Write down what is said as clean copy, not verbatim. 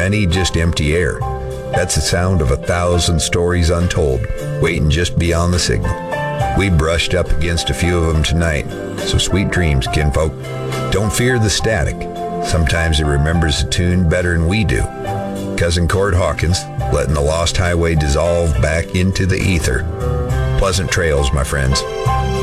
many just empty air. That's the sound of 1,000 stories untold, waiting just beyond the signal. We brushed up against a few of them tonight, so sweet dreams, kinfolk. Don't fear the static. Sometimes it remembers the tune better than we do. Cousin Cord Hawkins, letting the lost highway dissolve back into the ether. Pleasant trails, my friends.